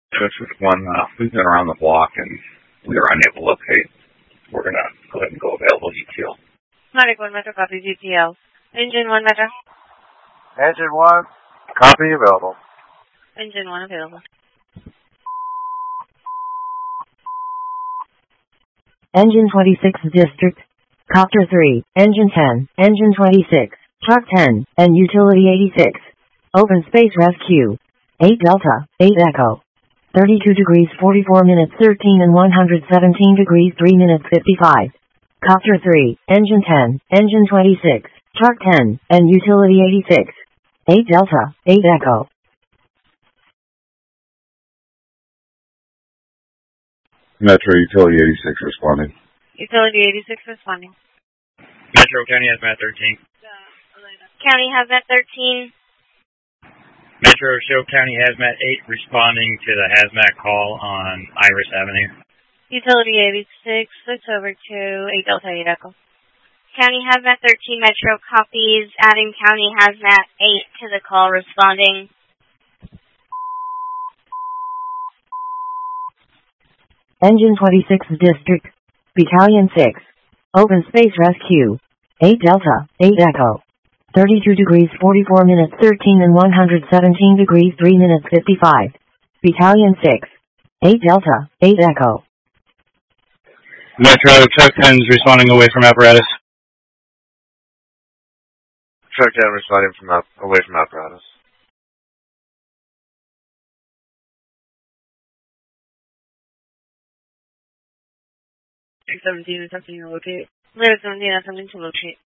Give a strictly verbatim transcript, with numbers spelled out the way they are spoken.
This is one, uh, we've been around the block and we are unable to locate. We're going to go ahead and go available detail. Medic one Metro, copy G T L. Engine one Metro. Engine one, copy available. Engine one available. Engine twenty-six District, Copter three, Engine ten, Engine twenty-six, Truck ten, and Utility eighty-six. Open Space Rescue. eight Delta, eight Echo. thirty-two degrees forty-four minutes thirteen and one hundred seventeen degrees three minutes fifty-five. Copter three, Engine ten, Engine twenty-six, Truck ten, and Utility eighty-six. eight Delta, eight Echo. Metro Utility eighty-six responding. Utility eighty-six responding. Metro County Hazmat thirteen. County Hazmat thirteen. Metro Show County Hazmat eight responding to the hazmat call on Iris Avenue. Utility eighty-six, switch over to eight Delta eight Echo. County Hazmat thirteen Metro copies, adding County Hazmat eight to the call, responding. Engine twenty-six District, Battalion six. Open Space Rescue. eight Delta, eight Echo. thirty-two degrees forty-four minutes thirteen and one hundred seventeen degrees three minutes fifty-five. Battalion six. eight Delta, eight Echo. Metro, Truck ten is responding away from apparatus. Truck ten responding from up, away from apparatus. six seventeen is something to locate. Later seventeen has something to locate.